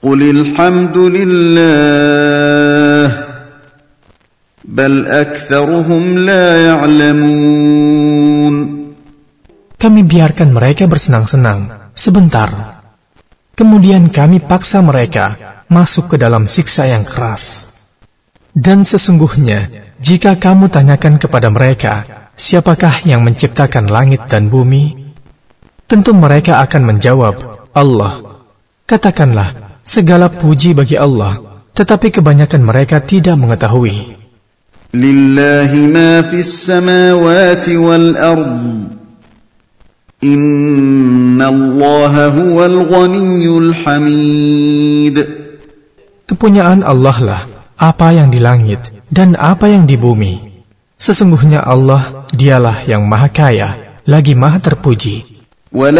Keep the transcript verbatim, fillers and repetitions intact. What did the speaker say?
قل الحمد لله بل أكثرهم لا يعلمون. Kami biarkan mereka bersenang-senang sebentar. Kemudian kami paksa mereka masuk ke dalam siksa yang keras. Dan sesungguhnya, jika kamu tanyakan kepada mereka, siapakah yang menciptakan langit dan bumi? Tentu mereka akan menjawab, Allah. Katakanlah, segala puji bagi Allah, tetapi kebanyakan mereka tidak mengetahui. Lillahi ma fis samawati wal ard. Inna Allaha huwal ghaniyyul hamid. Kepunyaan Allah lah apa yang di langit dan apa yang di bumi. Sesungguhnya Allah, dialah yang maha kaya, lagi maha terpuji.